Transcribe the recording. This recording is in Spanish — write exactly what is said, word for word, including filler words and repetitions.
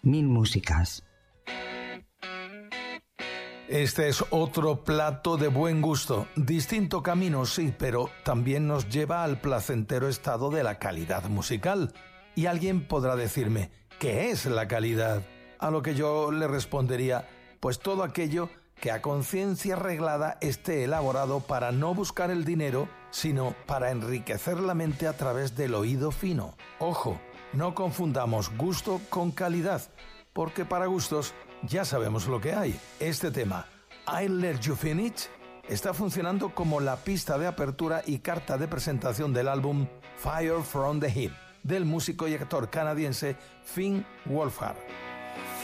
Mil músicas. Este es otro plato de buen gusto. Distinto camino, sí, pero también nos lleva al placentero estado de la calidad musical. Y alguien podrá decirme, ¿qué es la calidad? A lo que yo le respondería, pues todo aquello que a conciencia reglada esté elaborado para no buscar el dinero, sino para enriquecer la mente a través del oído fino. Ojo, no confundamos gusto con calidad, porque para gustos ya sabemos lo que hay. Este tema, I'll Let You Finish, está funcionando como la pista de apertura y carta de presentación del álbum Fire from the Hip, del músico y actor canadiense Finn Wolfhard.